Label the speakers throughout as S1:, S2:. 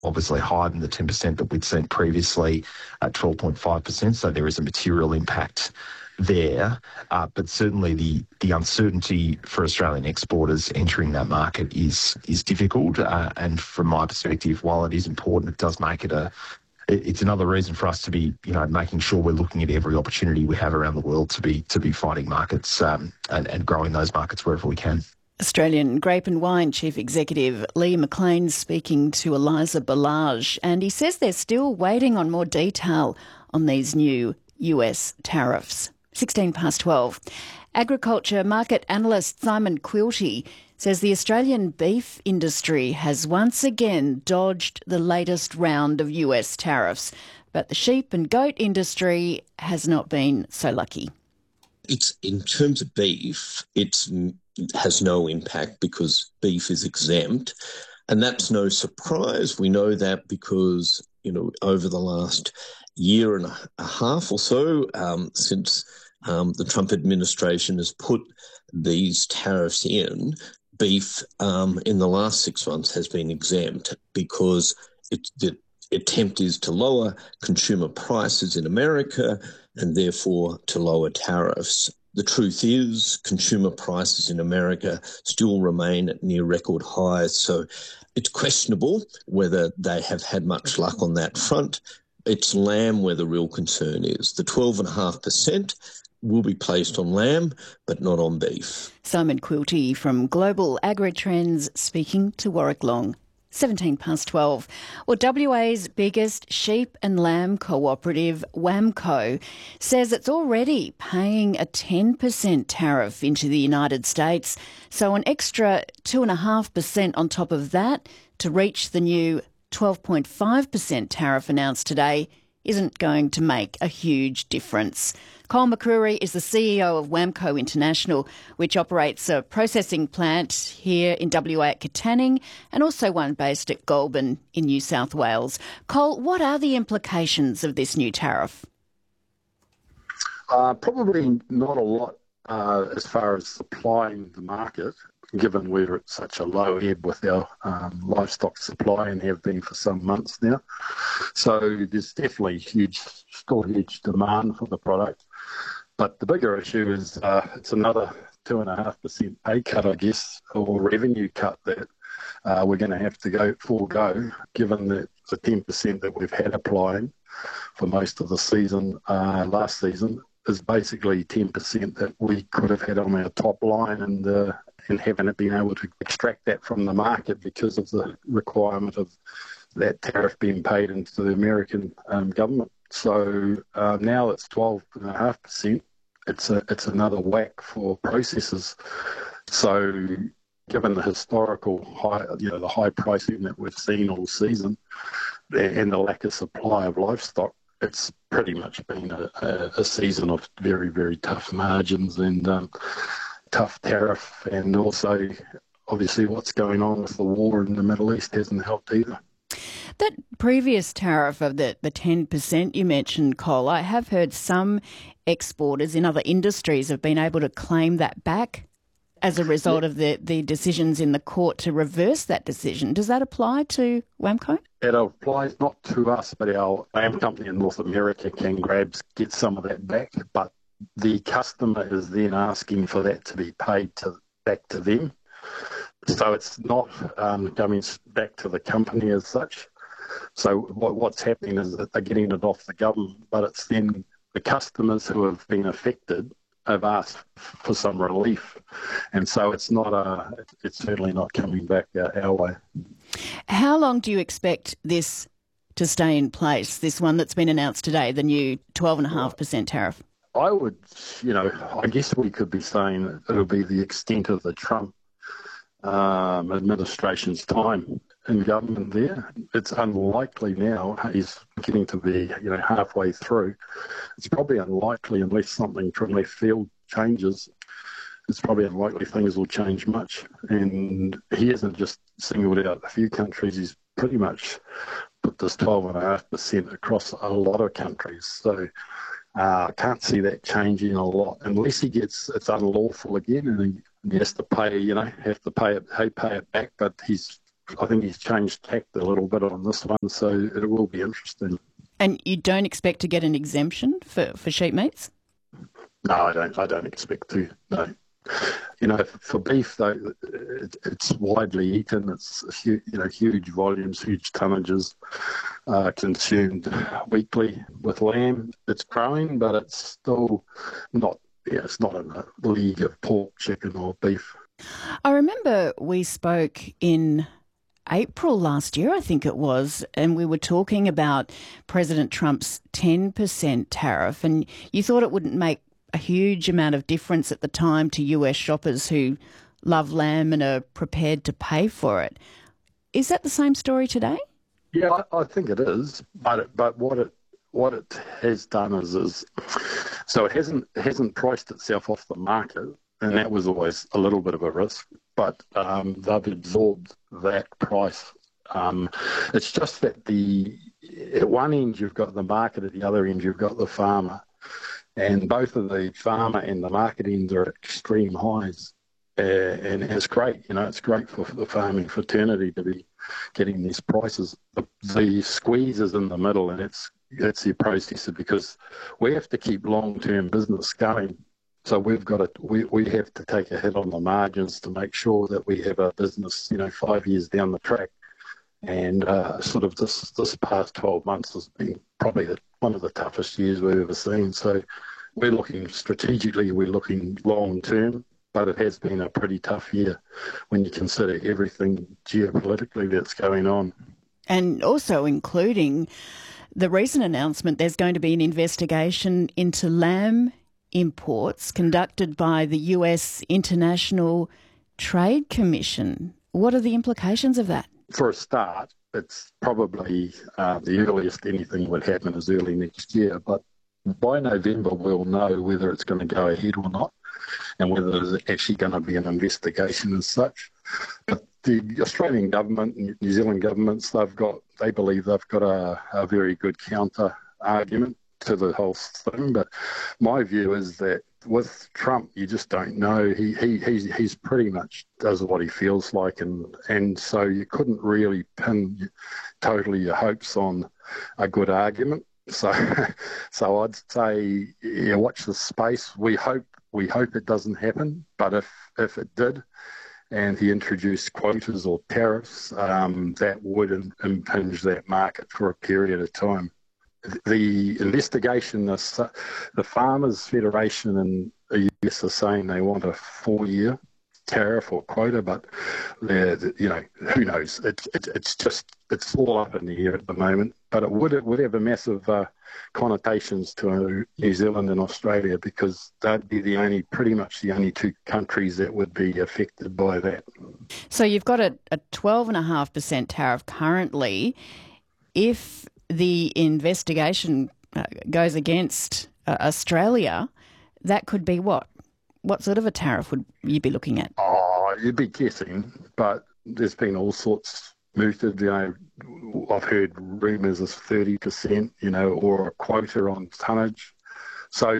S1: obviously higher than the 10% that we'd seen previously at 12.5%. So there is a material impact there. But certainly the uncertainty for Australian exporters entering that market is difficult. And from my perspective, while it is important, it does make it it's another reason for us to be, making sure we're looking at every opportunity we have around the world to be finding markets and growing those markets wherever we can.
S2: Australian Grape and Wine Chief Executive Lee McLean speaking to Eliza Ballage, and he says they're still waiting on more detail on these new US tariffs. 12:16. Agriculture market analyst Simon Quilty says the Australian beef industry has once again dodged the latest round of US tariffs, but the sheep and goat industry has not been so lucky.
S3: It's in terms of beef, it has no impact because beef is exempt, and that's no surprise. We know that because over the last year and a half or so, since the Trump administration has put these tariffs in, beef in the last 6 months has been exempt because the attempt is to lower consumer prices in America and therefore to lower tariffs. The truth is consumer prices in America still remain at near record highs, so it's questionable whether they have had much luck on that front. It's lamb where the real concern is. The 12.5% will be placed on lamb, but not on beef.
S2: Simon Quilty from Global Agri-Trends speaking to Warwick Long. 12:17. Well, WA's biggest sheep and lamb cooperative, WAMCO, says it's already paying a 10% tariff into the United States, so an extra 2.5% on top of that to reach the new 12.5% tariff announced today isn't going to make a huge difference. Cole McCreary is the CEO of WAMCO International, which operates a processing plant here in WA at Katanning and also one based at Goulburn in New South Wales. Cole, what are the implications of this new tariff?
S4: Probably not a lot as far as supplying the market, given we're at such a low ebb with our livestock supply and have been for some months now. So there's definitely still huge demand for the product. But the bigger issue is it's another 2.5% pay cut, I guess, or revenue cut that we're going to have to forego, given that the 10% that we've had applying for most of the season, last season, is basically 10% that we could have had on our top line and haven't been able to extract that from the market because of the requirement of that tariff being paid into the American government. So now it's 12.5%. It's another whack for processors. So given the historical high, the high pricing that we've seen all season and the lack of supply of livestock, it's pretty much been a season of very, very tough margins and tough tariff, and also obviously what's going on with the war in the Middle East hasn't helped either.
S2: That previous tariff of the 10% you mentioned, Cole, I have heard some exporters in other industries have been able to claim that back as a result of the decisions in the court to reverse that decision. Does that apply to WAMCO?
S4: It applies not to us, but our lamb company in North America can get some of that back, but the customer is then asking for that to be paid back to them. So it's not coming back to the company as such. So what's happening is that they're getting it off the government, but it's then the customers who have been affected have asked for some relief, and so it's certainly not coming back our way.
S2: How long do you expect this to stay in place, this one that's been announced today, the new 12.5% tariff?
S4: I would, I guess we could be saying that it'll be the extent of the Trump administration's time in government there. It's unlikely now, he's getting to be, halfway through. It's probably unlikely unless something from left field changes. It's probably unlikely things will change much. And he hasn't just singled out a few countries, he's pretty much put this 12.5% across a lot of countries. So I can't see that changing a lot unless it's unlawful again and he has to pay, pay it back, but he's I think he's changed tact a little bit on this one, so it will be interesting.
S2: And you don't expect to get an exemption for sheep meats?
S4: No, I don't expect to. No. You know, for beef though, it's widely eaten. It's huge volumes, huge tonnages consumed weekly. With lamb, it's growing, but it's still not. Yeah, it's not in the league of pork, chicken, or beef.
S2: I remember we spoke in April last year, I think it was, and we were talking about President Trump's 10% tariff, and you thought it wouldn't make a huge amount of difference at the time to US shoppers who love lamb and are prepared to pay for it. Is that the same story today?
S4: Yeah, I think it is, but what it has done is so it hasn't priced itself off the market, and that was always a little bit of a risk. But they've absorbed that price. It's just that at one end you've got the market, at the other end you've got the farmer. And both of the farmer and the market ends are at extreme highs. And it's great, it's great for the farming fraternity to be getting these prices. The squeeze is in the middle, and it's the processor, because we have to keep long-term business going. So we have to take a hit on the margins to make sure that we have a business, 5 years down the track. And sort of this past 12 months has been probably one of the toughest years we've ever seen. So we're looking strategically, we're looking long term, but it has been a pretty tough year when you consider everything geopolitically that's going on. And
S2: also including the recent announcement there's going to be an investigation into lamb imports conducted by the US International Trade Commission. What are the implications of that?
S4: For a start, it's probably the earliest anything would happen is early next year, but by November we'll know whether it's going to go ahead or not, and whether there's actually going to be an investigation as such. But the Australian government and New Zealand governments, they believe they've got a very good counter argument to the whole thing. But my view is that with Trump, you just don't know. He's pretty much does what he feels like, and so you couldn't really pin totally your hopes on a good argument. So I'd say, watch the space. We hope it doesn't happen, but if it did, and he introduced quotas or tariffs, that would impinge that market for a period of time. The investigation, the Farmers Federation in the US are saying they want a 4-year tariff or quota, but who knows? It's all up in the air at the moment. But it would have a massive connotations to New Zealand and Australia, because they'd be pretty much the only two countries that would be affected by that.
S2: So you've got a 12.5% tariff currently. If the investigation goes against Australia, that could be what? What sort of a tariff would you be looking at?
S4: Oh, you'd be guessing, but there's been all sorts mooted. I've heard rumours of 30%, or a quota on tonnage. So,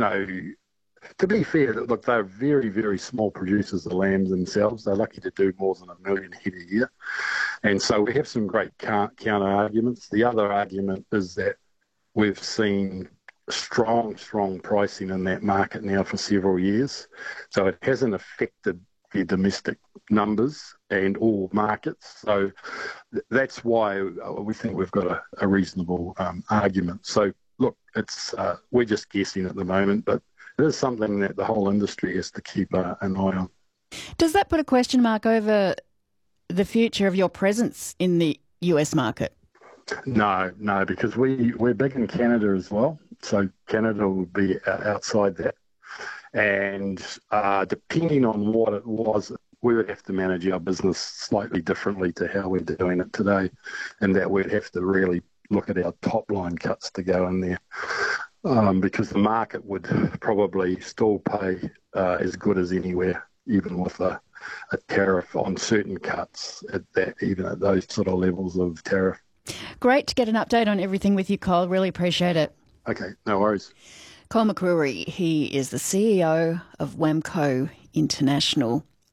S4: to be fair, look, they're very, very small producers of lambs themselves. They're lucky to do more than 1 million head a year. And so we have some great counter arguments. The other argument is that we've seen strong pricing in that market now for several years. So it hasn't affected the domestic numbers and all markets. So that's why we think we've got a reasonable argument. So look, we're just guessing at the moment, but it is something that the whole industry has to keep an eye on.
S2: Does that put a question mark over the future of your presence in the US market?
S4: No, because we're big in Canada as well. So Canada will be outside that. And depending on what it was, we would have to manage our business slightly differently to how we're doing it today, and that we'd have to really look at our top line cuts to go in there, because the market would probably still pay as good as anywhere, even with a tariff on certain cuts even at those sort of levels of tariff.
S2: Great to get an update on everything with you, Cole. Really appreciate it.
S4: Okay, no worries.
S2: Cole McCrory, he is the CEO of WAMCO International.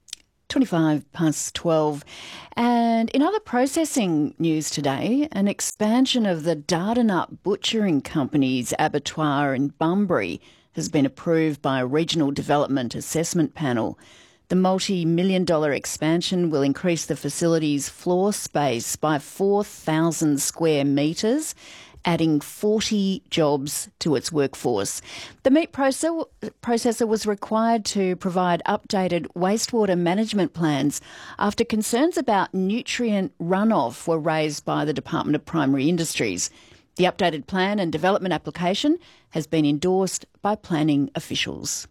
S2: 12. And in other processing news today, an expansion of the Dardanup Butchering Company's abattoir in Bunbury has been approved by a regional development assessment panel. The multi-million-dollar expansion will increase the facility's floor space by 4,000 square metres, adding 40 jobs to its workforce. The meat processor was required to provide updated wastewater management plans after concerns about nutrient runoff were raised by the Department of Primary Industries. The updated plan and development application has been endorsed by planning officials.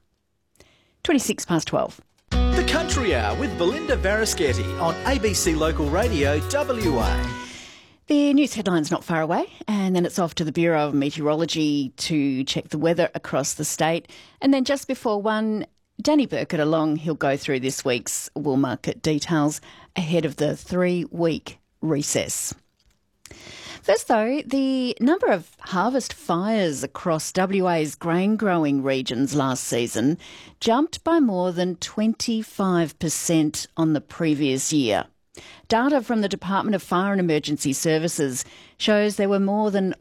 S2: 12.
S5: The Country Hour with Belinda Varischetti on ABC Local Radio WA.
S2: The news headline's not far away, and then it's off to the Bureau of Meteorology to check the weather across the state. And then just before 1, Danny Burkett along. He'll go through this week's wool market details ahead of the 3-week recess. First, though, the number of harvest fires across WA's grain-growing regions last season jumped by more than 25% on the previous year. Data from the Department of Fire and Emergency Services shows there were more than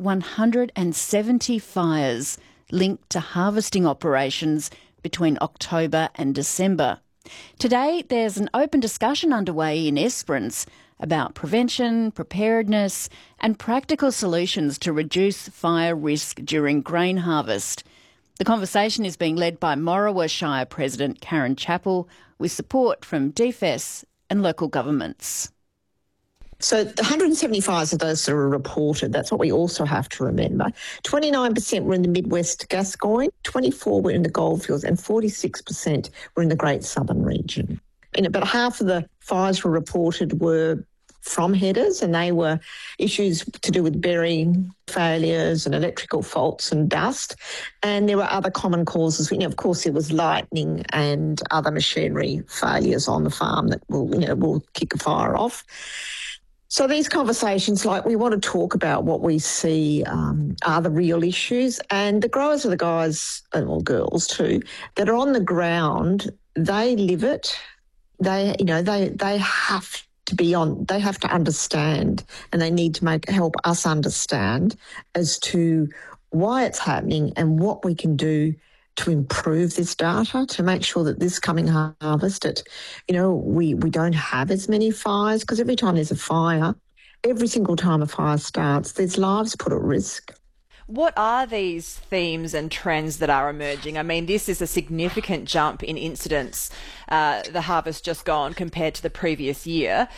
S2: 170 fires linked to harvesting operations between October and December. Today, there's an open discussion underway in Esperance about prevention, preparedness and practical solutions to reduce fire risk during grain harvest. The conversation is being led by Morawa Shire President Karen Chappell with support from DFES and local governments.
S6: So the 170 fires of those that are reported, that's what we also have to remember. 29% were in the Midwest Gascoyne, 24% were in the Goldfields and 46% were in the Great Southern region. And about half of the fires were reported were from headers, and they were issues to do with bearing failures and electrical faults and dust. And there were other common causes. Of course, there was lightning and other machinery failures on the farm that will kick a fire off. So these conversations, we want to talk about what we see are the real issues, and the growers are the guys, or girls too, that are on the ground. They live it. They have to be on. They have to understand, and they need to help us understand as to why it's happening and what we can do to improve this data, to make sure that this coming harvest, we don't have as many fires, because every time there's a fire, every single time a fire starts, there's lives put at risk.
S7: What are these themes and trends that are emerging? I mean, this is a significant jump in incidents, the harvest just gone compared to the previous year,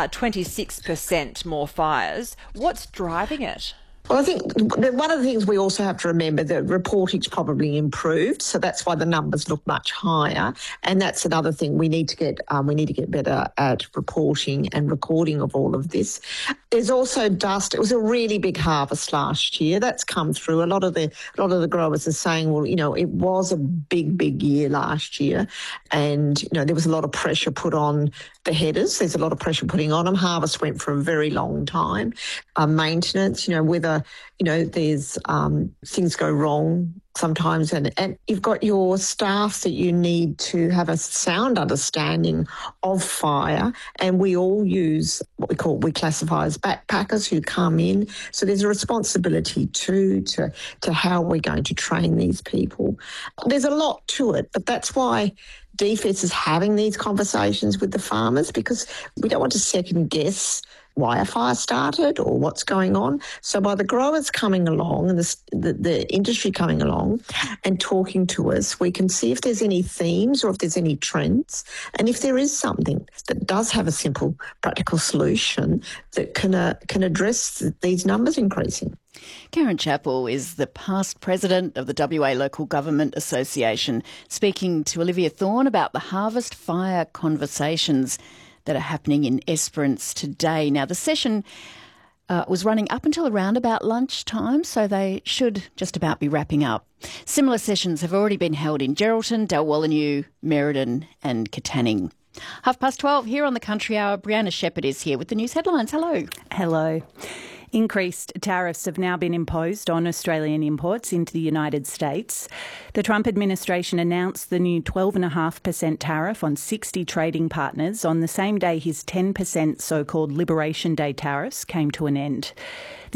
S7: 26% more fires. What's driving it?
S6: Well, I think one of the things we also have to remember, that reporting's probably improved, so that's why the numbers look much higher. And that's another thing we need to get. We need to get better at reporting and recording of all of this. There's also dust. It was a really big harvest last year. That's come through. A lot of the growers are saying, well, it was a big year last year, and there was a lot of pressure put on the headers. There's a lot of pressure putting on them. Harvest went for a very long time. Maintenance, whether there's things go wrong sometimes, and you've got your staff that you need to have a sound understanding of fire, and we all use what we classify as backpackers who come in. So there's a responsibility too to how we're going to train these people. There's a lot to it, but that's why DFES is having these conversations with the farmers, because we don't want to second guess why a fire started or what's going on. So by the growers coming along and the industry coming along and talking to us, we can see if there's any themes or if there's any trends, and if there is something that does have a simple, practical solution that can address these numbers increasing.
S2: Karen Chappell is the past president of the WA Local Government Association, speaking to Olivia Thorne about the harvest fire conversations that are happening in Esperance today. Now, the session was running up until around about lunchtime, so they should just about be wrapping up. Similar sessions have already been held in Geraldton, Dalwallinu, Merredin and Katanning. 12:30 here on the Country Hour. Brianna Shepherd is here with the news headlines. Hello.
S8: Hello. Increased tariffs have now been imposed on Australian imports into the United States. The Trump administration announced the new 12.5% tariff on 60 trading partners on the same day his 10% so-called Liberation Day tariffs came to an end.